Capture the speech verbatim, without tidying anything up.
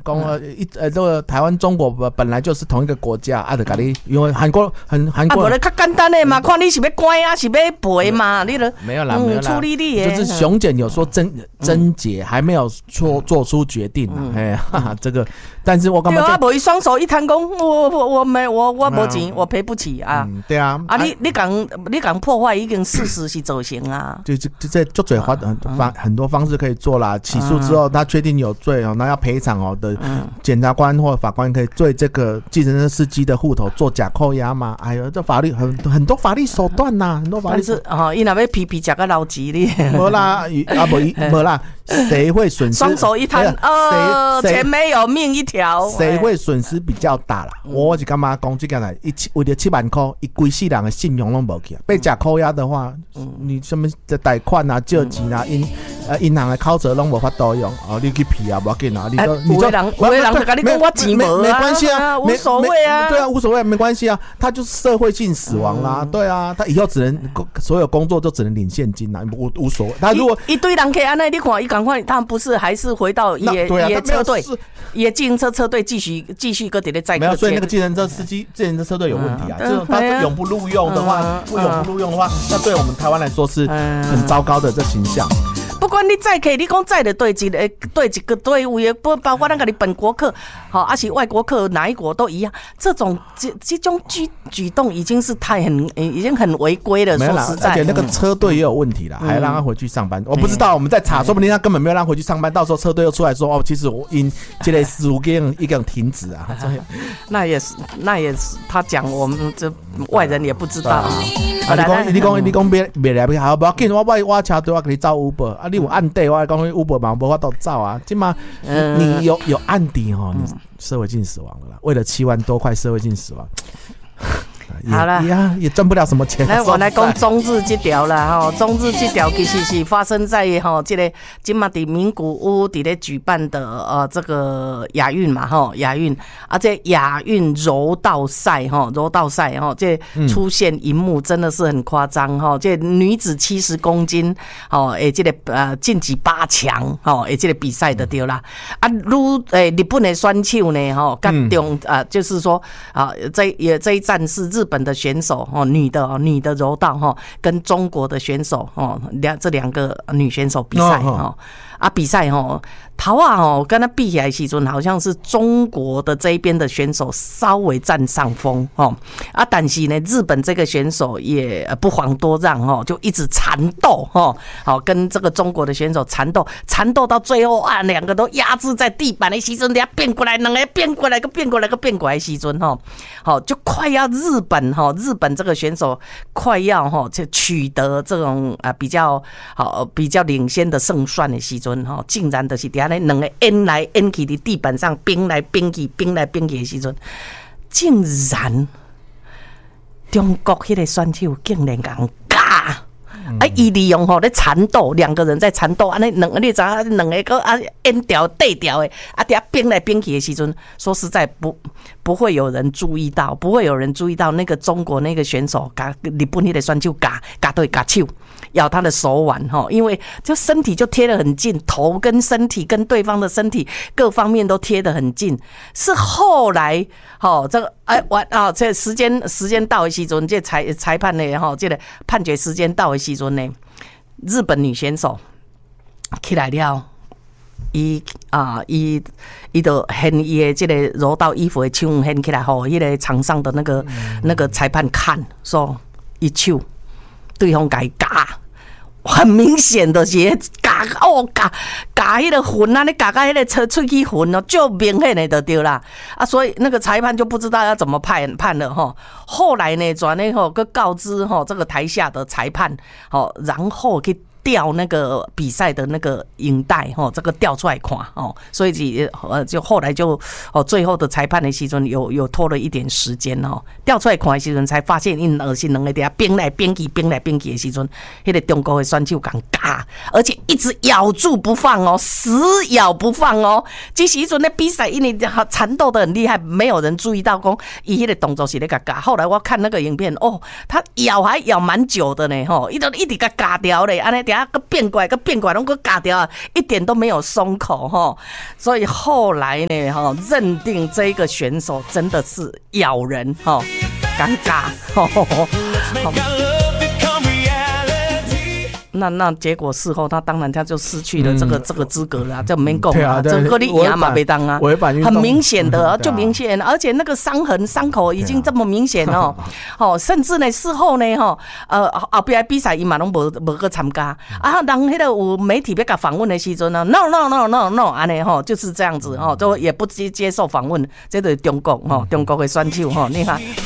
讲呃一呃这个台湾中国本来就是同一个国家啊，就甲你因为韩国很韩国啊，无咧较简单的嘛，看你是要关啊，是要赔嘛，你了没有啦，没有啦， 处理你的， 就是熊检有说症症结还没有做做出决定啊，哎，哈哈，这个，但是我干嘛？ 对啊，无伊双手一摊工，我我我没我我无钱，我赔不起啊。 对啊， 啊你你讲你讲破坏已经事实是造成啊， 就就就在就嘴方方很多方式可以做啦。起诉之后，他确定有罪哦，那要赔偿哦的，检察官或法官可以对这个计程车司机的户头做假扣押嘛？哎呦，这法律很很多法律手段呐，很多法律。但是哦，伊若要皮皮吃个老钱哩， 没啦，啊不没啦，谁会损失？ 双手一摊，呃，钱没有命一条， 谁会损失比较大啦？我是干嘛讲这个呢？一为了七万块，一规世人的信用拢无去，被假扣押的话，你什么的贷款啊、借钱啊、银呃银行的考折拢无法度用哦，你去批啊，无要紧啊，你都你就有的人有的人就跟你讲我钱无啊， 没关系啊， 无所谓啊， 对啊，无所谓，没关系啊，他就是社会性死亡啦，对啊，他以后只能所有工作就只能领现金啦，无无所谓。他如果一堆人可以安那，你看，一赶快，他们不是还是回到也也车队，也计程车车队继续继续搁伫咧载客， 没有，所以那个计程车司机、计程车车队有问题啊，这种他是永不录用的话，不永不录用的话，那对我们台湾来说是很糟糕的这形象。 不管你载客，你讲载的对一个对一个队伍也不包括咱个你本国客，好，而且外国客哪一国都一样，这种这这种举举动已经是太很已经很违规了。说实在， 而且那个车队也有问题啦，还让他回去上班。我不知道，我们在查，说不定他根本没有让回去上班，到时候车队又出来说哦，其实我因这类事务给一个停止啊。 那也是，那也是他讲，我们这外人也不知道啊。 啊，你讲你讲你讲别别来别好，不要紧，我我我车队我给你找 Uber 啊。你有案底，我讲 Uber 嘛，无法度走啊。今嘛，你有有案底哦，你社会性死亡了啦。为了七万多块社会性死亡， 好了， 也也赚不了什么钱。 来，我来讲中日这条啦，哈，中日这条其实是发生在哈这个今嘛伫名古屋伫咧举办的呃这个亚运嘛，哈亚运啊，这亚运柔道赛哈柔道赛哈，这出现一幕真的是很夸张哈，这女子七十公斤哦，诶这个呃晋级八强哦，诶这个比赛的对啦啊，如诶日本的选手呢哈，跟中啊就是说啊这也这一站是日本的选手哦，女的哦，女的柔道哈，跟中国的选手哦，两这两个女选手比赛哦，啊比赛哦，头啊哦，跟他比起来时阵，好像是中国的这一边的选手稍微占上风哦，啊但是呢，日本这个选手也不遑多让哦，就一直缠斗哦，好跟这个中国的选手缠斗，缠斗到最后啊，两个都压制在地板的时阵，人家变过来，两个变过来，个变过来，个变过来时阵哈，好就快要日本。日本这个选手快要就取得这种比较好比较领先的胜算的时阵，竟然就是底下那两个演来演去的地板上冰来冰去冰来冰去的时阵，竟然中国那个选手竟然讲假。啊！伊利用吼咧缠斗，两个人在缠斗，安尼两个你知影，两个个啊演掉对掉的，啊底下冰来冰去的时阵，说实在不不会有人注意到，不会有人注意到那个中国那个选手，甲日本那个选手夹夹对夹手，咬他的手腕吼，因为就身体就贴得很近，头跟身体跟对方的身体各方面都贴得很近，是后来吼这个哎完啊，这时间时间到的时阵，这裁裁判呢吼，这个判决时间到的时阵呢，日本女选手起来了，伊啊伊伊就掀伊的这个柔道衣服的手掀起来，吼，迄个场上的那个、嗯、那个裁判看，说伊手对方甲伊夹。很明显的是夹哦夹夹迄个魂啊，你夹到迄个出出去魂哦，就明显的就对啦啊，所以那个裁判就不知道要怎么判判了哈。后来呢，转呢吼，个告知吼这个台下的裁判，好，然后去调那个比赛的那个影带哦，这个调出来看哦，所以呃就后来就哦最后的裁判的时阵有有拖了一点时间哦，调出来看的时阵才发现因二是两个在冰来冰去冰来冰去的时阵，那个中国的选手讲嘎，而且一直咬住不放哦，死咬不放哦。这时阵的比赛因为缠斗的很厉害，没有人注意到讲伊迄个动作是咧嘎嘎。后来我看那个影片哦，他咬还咬蛮久的呢吼，一直一直嘎嘎掉嘞，安尼底下夹，个变过来，个变过来，拢个嘎掉，一点都没有松口哈。所以后来呢，哈，认定这个选手真的是咬人哈，尴尬。那那结果事后，他当然他就失去了这个、嗯、这个资格了，这没够啊，这个你赢嘛没当啊，很明显的，就明显，而且那个伤痕伤口已经这么明显哦，哦，甚至呢事后呢哈，呃后边比赛伊嘛拢无无个参加，啊，人迄个有媒体要甲访问的时阵呢 ，no no no no no， 安尼吼就是这样子吼，都也不接接受访问，这就是中国吼，中国的选手吼，你看